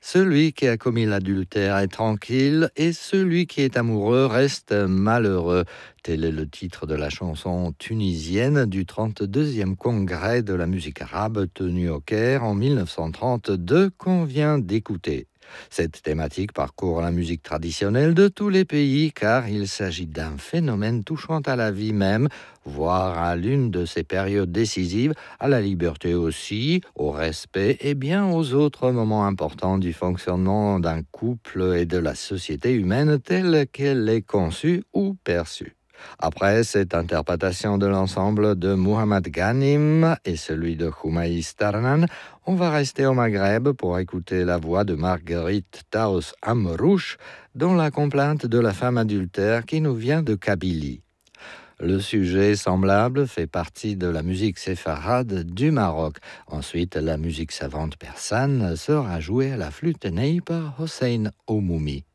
Celui qui a commis l'adultère est tranquille et celui qui est amoureux reste malheureux. Tel est le titre de la chanson tunisienne du 32e congrès de la musique arabe tenu au Caire en 1932 qu'on vient d'écouter. Cette thématique parcourt la musique traditionnelle de tous les pays car il s'agit d'un phénomène touchant à la vie même, voire à l'une de ces périodes décisives, à la liberté aussi, au respect et bien aux autres moments importants du fonctionnement d'un couple et de la société humaine telle qu'elle est conçue ou perçue. Après cette interprétation de l'ensemble de Muhammad Ghanim et celui de Houmaïs Tarnan, on va rester au Maghreb pour écouter la voix de Marguerite Taos Amrouche dans la complainte de la femme adultère qui nous vient de Kabylie. Le sujet semblable fait partie de la musique séfarade du Maroc. Ensuite, la musique savante persane sera jouée à la flûte ney par Hossein Oumoumi.